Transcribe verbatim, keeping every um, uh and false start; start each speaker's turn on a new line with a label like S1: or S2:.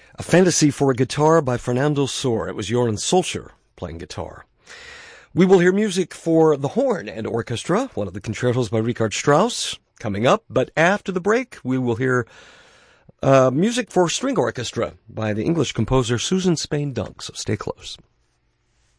S1: A Fantasy for a Guitar by Fernando Sor. It was Joran Solskjaer playing guitar. We will hear music for the horn and orchestra, one of the concertos by Richard Strauss, coming up. But after the break, we will hear uh, music for string orchestra by the English composer Susan Spain Dunk. So stay close.